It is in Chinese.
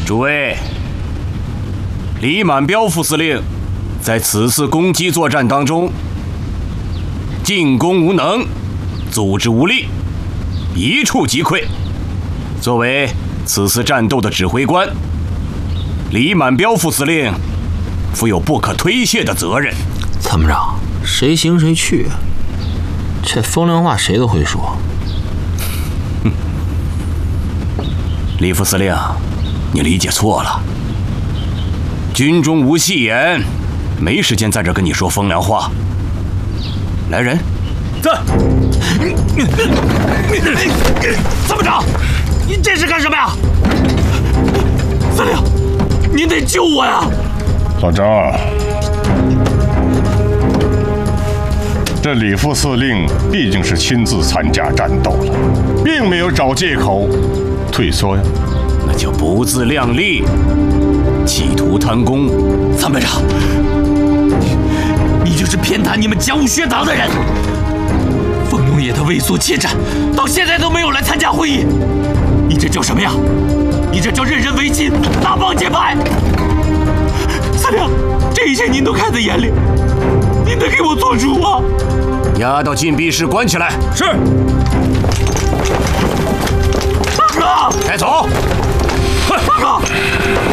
诸位，李满彪副司令在此次攻击作战当中，进攻无能，组织无力，一触即溃。作为此次战斗的指挥官，李满彪副司令负有不可推卸的责任。 参谋长，谁行谁去啊？这风凉话谁都会说。 李副司令，你理解错了。军中无戏言，没时间在这跟你说风凉话。来人， 在。参谋长，您这是干什么呀？司令，您得救我呀！ 老张，这李副司令毕竟是亲自参加战斗了，并没有找借口退缩呀。 那就不自量力，企图贪功。 参谋长，你就是偏袒你们江武学堂的人。冯永业他畏缩怯战，到现在都没有来参加会议，你这叫什么呀？你这叫任人唯亲，拉帮结派。司令，这一切您都看在眼里，您得给我做主啊！ 押到禁闭室关起来。 是。大哥， 带走。 大哥。